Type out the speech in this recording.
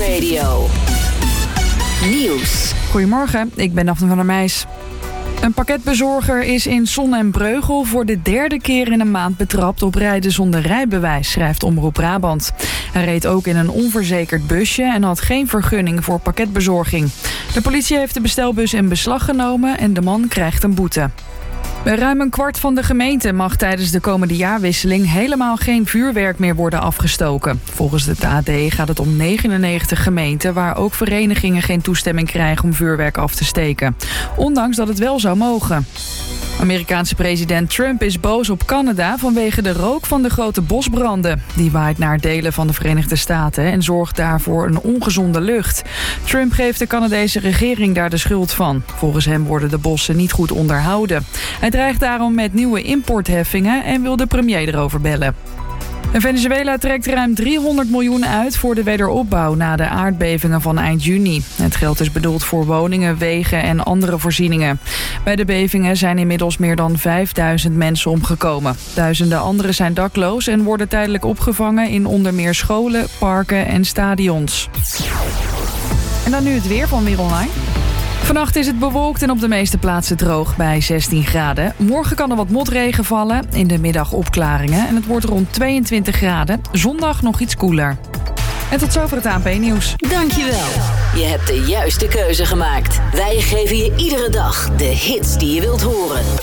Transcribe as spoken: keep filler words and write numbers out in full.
Radio. Nieuws. Goedemorgen, ik ben Daphne van der Meijs. Een pakketbezorger is in Zon en Breugel voor de derde keer in een maand betrapt op rijden zonder rijbewijs, schrijft Omroep Brabant. Hij reed ook in een onverzekerd busje en had geen vergunning voor pakketbezorging. De politie heeft de bestelbus in beslag genomen en de man krijgt een boete. Bij ruim een kwart van de gemeente mag tijdens de komende jaarwisseling helemaal geen vuurwerk meer worden afgestoken. Volgens het A D gaat het om negenennegentig gemeenten waar ook verenigingen geen toestemming krijgen om vuurwerk af te steken. Ondanks dat het wel zou mogen. Amerikaanse president Trump is boos op Canada vanwege de rook van de grote bosbranden. Die waait naar delen van de Verenigde Staten en zorgt daarvoor een ongezonde lucht. Trump geeft de Canadese regering daar de schuld van. Volgens hem worden de bossen niet goed onderhouden. Hij dreigt daarom met nieuwe importheffingen en wil de premier erover bellen. En Venezuela trekt ruim driehonderd miljoen uit voor de wederopbouw na de aardbevingen van eind juni. Het geld is bedoeld voor woningen, wegen en andere voorzieningen. Bij de bevingen zijn inmiddels meer dan vijfduizend mensen omgekomen. Duizenden anderen zijn dakloos en worden tijdelijk opgevangen in onder meer scholen, parken en stadions. En dan nu het weer van Weer Online. Vannacht is het bewolkt en op de meeste plaatsen droog bij zestien graden. Morgen kan er wat motregen vallen, in de middag opklaringen en het wordt rond tweeëntwintig graden. Zondag nog iets koeler. En tot zover het A N P-nieuws. Dankjewel. Je hebt de juiste keuze gemaakt. Wij geven je iedere dag de hits die je wilt horen.